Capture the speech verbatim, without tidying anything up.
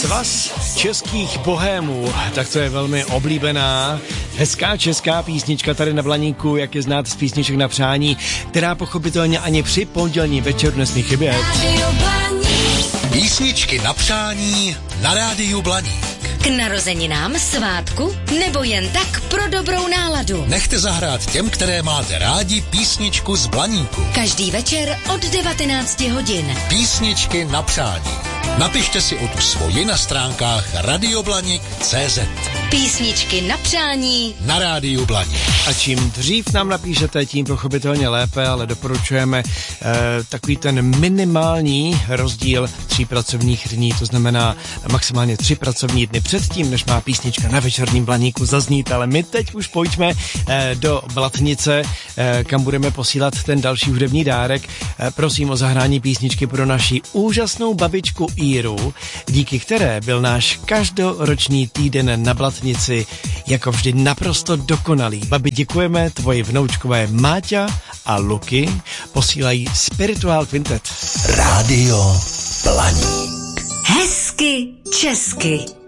Svaz českých bohémů, tak to je velmi oblíbená, hezká česká písnička tady na Blaníku, jak je znát z písniček na přání, která pochopitelně ani při pondělní večer nesmí chybět. Písničky na přání na rádiu Blaník. K narozeninám, svátku nebo jen tak pro dobrou náladu. Nechte zahrát těm, které máte rádi, písničku z Blaníku. Každý večer od devatenácti hodin. Písničky na přání. Napište si o tu svoji na stránkách radioblanik tečka cé zet. Písničky na přání na rádiu Blaník. A čím dřív nám napíšete, tím pochopitelně lépe, ale doporučujeme eh, takový ten minimální rozdíl tří pracovních dní, to znamená maximálně tři pracovní dny předtím, než má písnička na večerním Blaníku zaznít, ale my teď už pojďme eh, do Blatnice, eh, kam budeme posílat ten další hudební dárek. Eh, prosím o zahrání písničky pro naši úžasnou babičku Íru, díky které byl náš každoroční týden na Blatnici jako vždy naprosto dokonalý. Babi, děkujeme, tvoji vnoučkové Máťa a Luky posílají Spiritual Quintet. Rádio Blaník. Hezky česky.